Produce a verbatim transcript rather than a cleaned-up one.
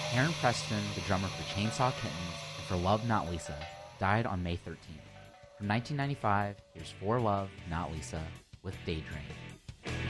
Aaron Preston, the drummer for Chainsaw Kittens and for Love Not Lisa, died on May thirteenth. From nineteen ninety-five, here's For Love Not Lisa with Daydream.